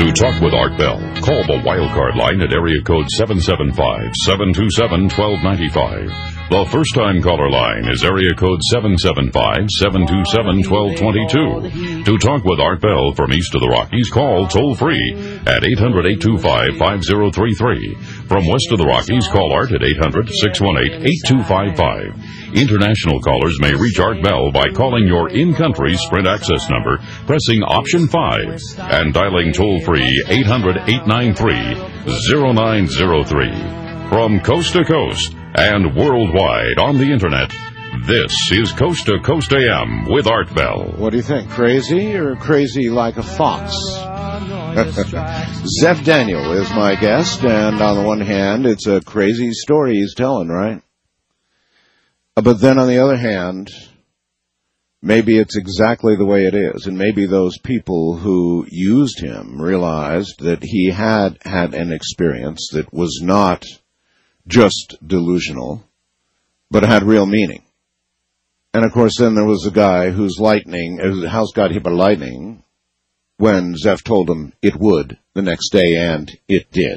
To talk with Art Bell, call the wildcard line at area code 775-727-1295. The first-time caller line is area code 775-727-1222. To talk with Art Bell from east of the Rockies, call toll-free at 800-825-5033. From west of the Rockies, call Art at 800-618-8255. International callers may reach Art Bell by calling your in-country Sprint access number, pressing option 5, and dialing toll-free 800-893-0903. From coast to coast and worldwide on the Internet, this is Coast to Coast AM with Art Bell. What do you think, crazy or crazy like a fox? Zeph Daniel is my guest, and on the one hand, it's a crazy story he's telling, right? But then on the other hand, maybe it's exactly the way it is, and maybe those people who used him realized that he had an experience that was not just delusional, but had real meaning. And of course then there was a guy whose house got hit by lightning when Zeph told him it would the next day, and it did.